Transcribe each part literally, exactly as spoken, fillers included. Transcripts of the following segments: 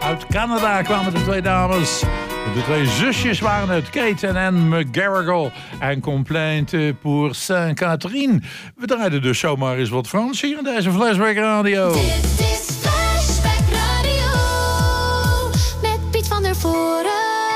Uit Canada kwamen de twee dames. De twee zusjes waren het, Kate en Anne McGarrigle. En Complainte pour Sainte-Catherine. We draaiden dus zomaar eens wat Frans hier in deze Flashback Radio. Dit is Flashback Radio met Piet van der Voren.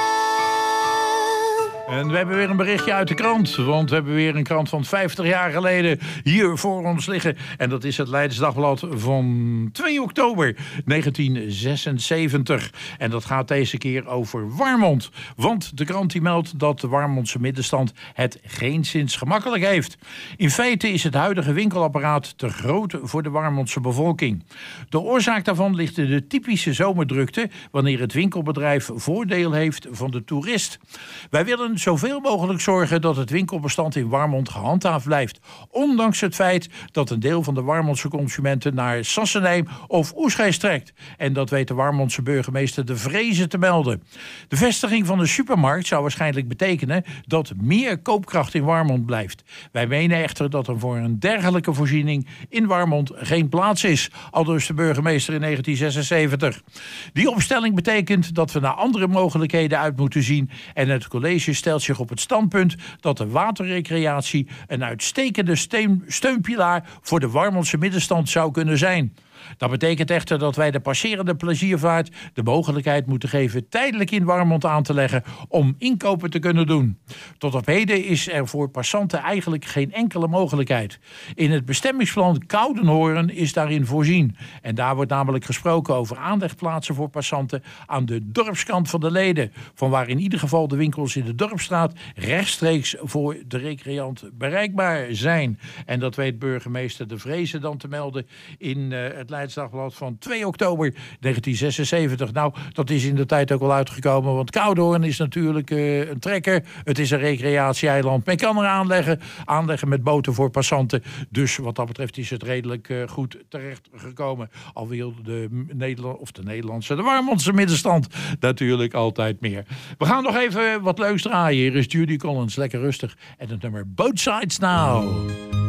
En we hebben weer een berichtje uit de krant. Want we hebben weer een krant van vijftig jaar geleden hier voor ons liggen. En dat is het Leids Dagblad van twee oktober negentien zesenzeventig. En dat gaat deze keer over Warmond. Want de krant die meldt dat de Warmondse middenstand het geenszins gemakkelijk heeft. In feite is het huidige winkelapparaat te groot voor de Warmondse bevolking. De oorzaak daarvan ligt in de typische zomerdrukte wanneer het winkelbedrijf voordeel heeft van de toerist. Wij willen zoveel mogelijk zorgen dat het winkelbestand in Warmond gehandhaafd blijft. Ondanks het feit dat een deel van de Warmondse consumenten naar Sassenheim of Oesgeest trekt. En dat weet de Warmondse burgemeester De Vreeze te melden. De vestiging van de supermarkt zou waarschijnlijk betekenen dat meer koopkracht in Warmond blijft. Wij menen echter dat er voor een dergelijke voorziening in Warmond geen plaats is. Aldus de burgemeester in negentien zesenzeventig. Die opstelling betekent dat we naar andere mogelijkheden uit moeten zien. En het college stelt zich op het standpunt dat de waterrecreatie een uitstekende steun, steunpilaar voor de Warmondse middenstand zou kunnen zijn. Dat betekent echter dat wij de passerende pleziervaart de mogelijkheid moeten geven tijdelijk in Warmond aan te leggen om inkopen te kunnen doen. Tot op heden is er voor passanten eigenlijk geen enkele mogelijkheid. In het bestemmingsplan Koudenhoorn is daarin voorzien. En daar wordt namelijk gesproken over aanlegplaatsen voor passanten aan de dorpskant van de Leden, vanwaar in ieder geval de winkels in de Dorpsstraat rechtstreeks voor de recreant bereikbaar zijn. En dat weet burgemeester De Vreeze dan te melden in uh, het Leids Dagblad van twee oktober negentien zesenzeventig. Nou, dat is in de tijd ook wel uitgekomen, want Koudenhoorn is natuurlijk uh, een trekker. Het is een recreatieeiland. Men kan er aanleggen, aanleggen met boten voor passanten. Dus wat dat betreft is het redelijk uh, goed terecht gekomen. Al wil de Nederland, of de Nederlandse, de Warmondse middenstand natuurlijk altijd meer. We gaan nog even wat leuks draaien. Hier is Judy Collins, lekker rustig. En het nummer Both Sides Now.